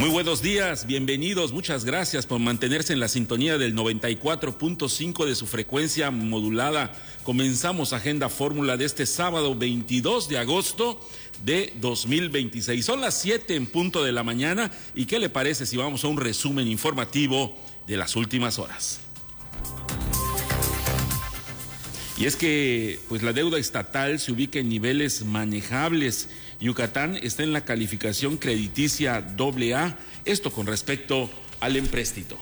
Muy buenos días, bienvenidos, muchas gracias por mantenerse en la sintonía del 94.5 de su frecuencia modulada. Comenzamos Agenda Fórmula de este sábado 22 de agosto de 2026. Son las 7 en punto de la mañana y ¿qué le parece si vamos a un resumen informativo de las últimas horas? Y es que pues la deuda estatal se ubica en niveles manejables. Yucatán está en la calificación crediticia AA, esto con respecto al empréstito.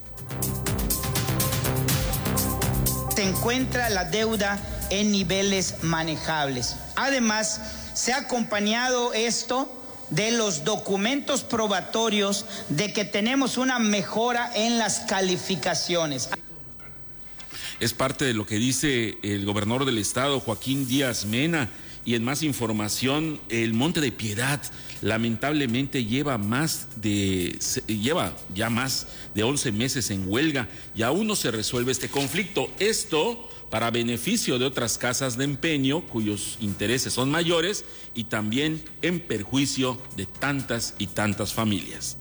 Se encuentra la deuda en niveles manejables. Además, se ha acompañado esto de los documentos probatorios de que tenemos una mejora en las calificaciones. Es parte de lo que dice el gobernador del estado, Joaquín Díaz Mena. Y en más información, el Monte de Piedad lamentablemente lleva ya más de 11 meses en huelga y aún no se resuelve este conflicto. Esto para beneficio de otras casas de empeño cuyos intereses son mayores y también en perjuicio de tantas y tantas familias.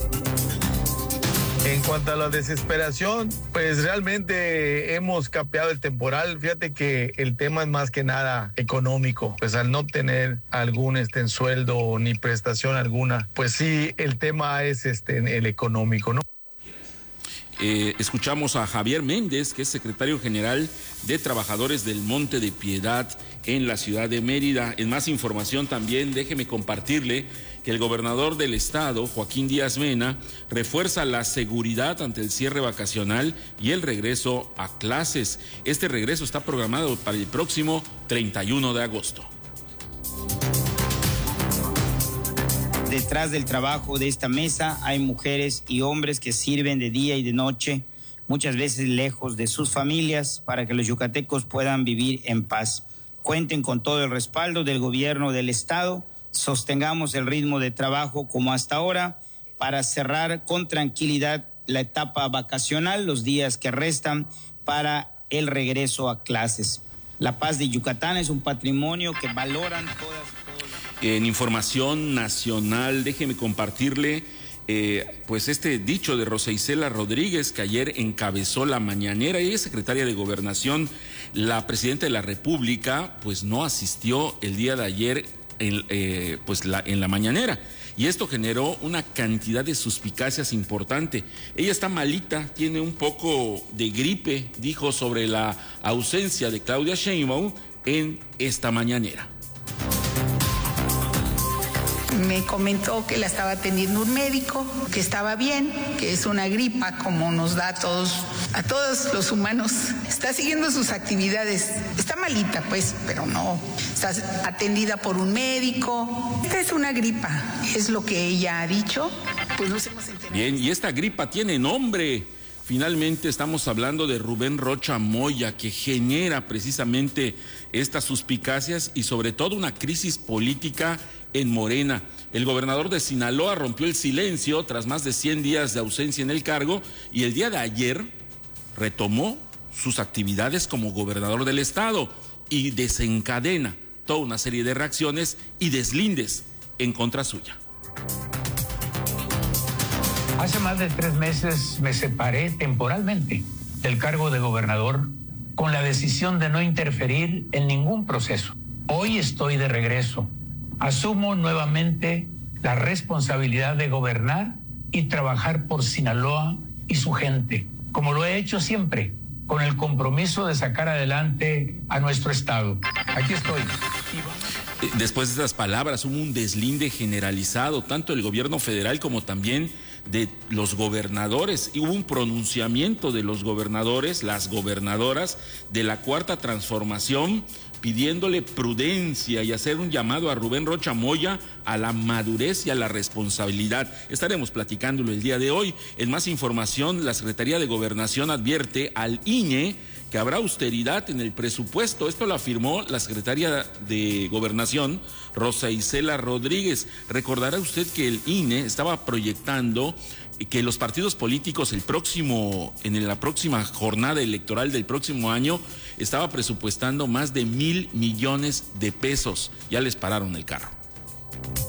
En cuanto a la desesperación, pues realmente hemos capeado el temporal. Fíjate que el tema es más que nada económico. Pues al no obtener algún sueldo ni prestación alguna, pues sí, el tema es el económico, ¿no? Escuchamos a Javier Méndez, que es secretario general de Trabajadores del Monte de Piedad en la ciudad de Mérida. En más información también, déjeme compartirle que el gobernador del estado, Joaquín Díaz Mena, refuerza la seguridad ante el cierre vacacional y el regreso a clases. Este regreso está programado para el próximo 31 de agosto. Detrás del trabajo de esta mesa hay mujeres y hombres que sirven de día y de noche, muchas veces lejos de sus familias, para que los yucatecos puedan vivir en paz. Cuenten con todo el respaldo del gobierno del estado, sostengamos el ritmo de trabajo como hasta ahora para cerrar con tranquilidad la etapa vacacional, los días que restan para el regreso a clases. La paz de Yucatán es un patrimonio que valoran todas. En información nacional, déjeme compartirle pues este dicho de Rosa Isela Rodríguez, que ayer encabezó la mañanera. Ella es secretaria de Gobernación. La presidenta de la República pues no asistió el día de ayer en la mañanera. Y esto generó una cantidad de suspicacias importante. Ella está malita, tiene un poco de gripe, dijo sobre la ausencia de Claudia Sheinbaum en esta mañanera. Me comentó que la estaba atendiendo un médico, que estaba bien, que es una gripa como nos da a todos los humanos. Está siguiendo sus actividades. Está malita, pues, pero no. Está atendida por un médico. Esta es una gripa, es lo que ella ha dicho. Pues nos hemos enterado. Bien, y esta gripa tiene nombre. Finalmente estamos hablando de Rubén Rocha Moya, que genera precisamente estas suspicacias y sobre todo una crisis política en Morena. El gobernador de Sinaloa rompió el silencio tras más de 100 días de ausencia en el cargo y el día de ayer retomó sus actividades como gobernador del estado y desencadena toda una serie de reacciones y deslindes en contra suya. Hace más de 3 meses me separé temporalmente del cargo de gobernador con la decisión de no interferir en ningún proceso. Hoy estoy de regreso. Asumo nuevamente la responsabilidad de gobernar y trabajar por Sinaloa y su gente, como lo he hecho siempre, con el compromiso de sacar adelante a nuestro estado. Aquí estoy. Después de estas palabras hubo un deslinde generalizado, tanto del gobierno federal como también de los gobernadores, y hubo un pronunciamiento de los gobernadores, las gobernadoras de la Cuarta Transformación, pidiéndole prudencia y hacer un llamado a Rubén Rocha Moya a la madurez y a la responsabilidad. Estaremos platicándolo el día de hoy. En más información, la Secretaría de Gobernación advierte al INE que habrá austeridad en el presupuesto. Esto lo afirmó la secretaria de Gobernación, Rosa Isela Rodríguez. Recordará usted que el INE estaba proyectando que los partidos políticos en la próxima jornada electoral del próximo año estaba presupuestando más de 1,000 millones de pesos. Ya les pararon el carro.